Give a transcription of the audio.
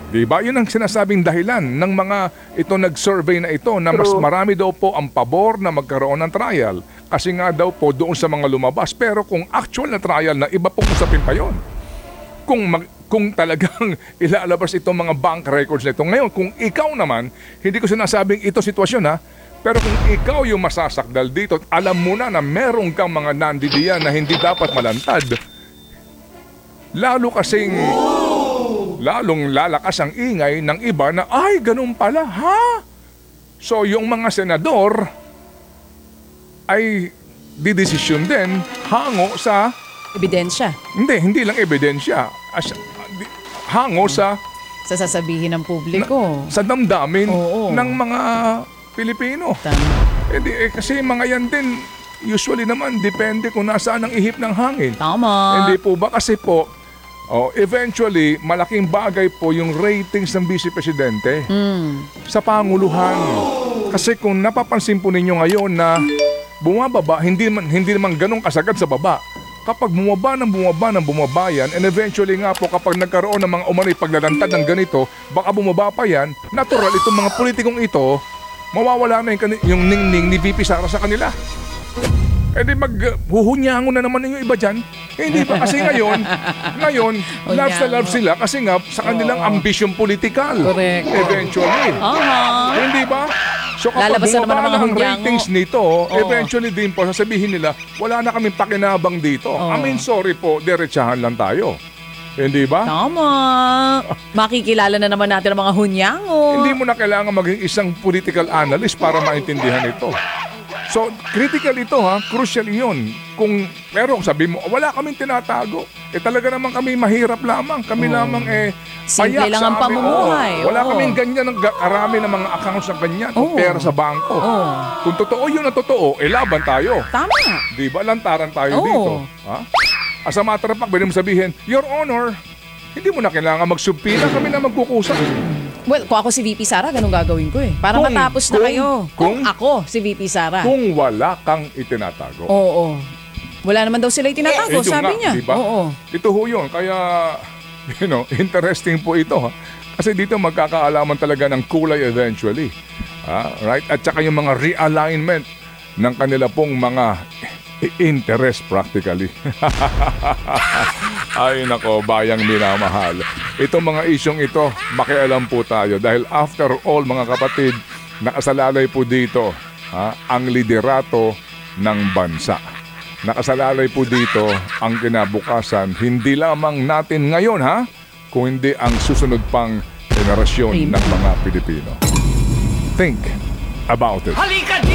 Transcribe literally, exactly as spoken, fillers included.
Diba? Yun ang sinasabing dahilan ng mga ito nag-survey na ito na mas marami daw po ang pabor na magkaroon ng trial kasi nga daw po doon sa mga lumabas. Pero kung actual na trial na iba pong usapin pa yun. Kung, mag, kung talagang ilalabas itong mga bank records na ito. Ngayon, kung ikaw naman, hindi ko sinasabing ito sitwasyon ha, pero kung ikaw yung masasakdal dito, alam mo na na meron kang mga nandidiyan na hindi dapat malantad, lalo kasing lalong lalakas ang ingay ng iba na, ay, ganun pala, ha? So, yung mga senador ay didesisyon din hango sa... Ebidensya. Hindi, hindi lang ebidensya. As, hango sa... Sa sasabihin ng publiko. Na, sa damdamin Oo. ng mga Pilipino. Tama. Eh, di, eh, kasi mga yan din, usually naman, depende kung nasaan ang ihip ng hangin. Tama. Hindi po ba? Kasi po, oh, eventually, malaking bagay po yung ratings ng Vice Presidente Mm. sa Panguluhan. Kasi kung napapansin po ninyo ngayon na bumababa, hindi man, hindi naman ganun kasagad sa baba. Kapag bumaba ng bumaba ng bumaba yan, and eventually nga po kapag nagkaroon ng mga umano'y paglalantad ng ganito, baka bumaba pa yan, natural itong mga politikong ito, mawawala na yung, yung ningning ni V P Sara sa kanila. Eh di maghuhunyango na naman yung iba dyan. Eh, hindi pa kasi ngayon, ngayon, love na love sila kasi nga sa kanilang ambisyon politikal. Correct. Eventually. Aha. Hindi ba? So kapag Lalabasan naman bumaba ang mga na ang hunyango. ratings nito, eventually din po sasabihin nila, wala na kaming pakinabang dito. Oo. I mean, sorry po, diretsahan lang tayo. Hindi ba? Tama. Makikilala na naman natin ang mga hunyango. Hindi mo na kailangan maging isang political analyst para maintindihan ito. So, critical ito ha, crucial yun. Kung, pero sabi mo, wala kaming tinatago. Eh talaga naman kami mahirap lamang. Kami Oo. lamang eh, Simple payak lang sa ang amin. pamumuhay. Oo. Wala Oo. kaming ganyan, ng ga- karami ng mga accounts na ganyan. O Oo. pera sa bangko. Oo. Kung totoo yun na totoo, eh laban tayo. Tama. Di ba? Lantaran tayo Oo. dito. Ha? As a matter of fact, pwede mo sabihin, Your Honor, hindi mo na kailangan magsubpila, kami na magkukusa. Well, kung ako si V P Sara, ganun gagawin ko eh. Para Kung- matapos na kung- kayo. Kung, kung- ako si V P Sara. Kung wala kang itinatago. Oo. Wala naman daw sila itinatago, Eh, yun sabi nga, niya. diba? Oo. Ito ho yun. Kaya, you know, interesting po ito. Ha? Kasi dito magkakaalaman talaga ng kulay eventually. Ha? Right? At saka yung mga realignment ng kanila pong mga interest practically. Ay nako, bayang minamahal. Itong mga isyong ito, makialam po tayo. Dahil after all, mga kapatid, nakasalalay po dito ha, ang liderato ng bansa. Nakasalalay po dito ang kinabukasan, hindi lamang natin ngayon ha, kung hindi ang susunod pang generasyon Amen. ng mga Pilipino. Think about it.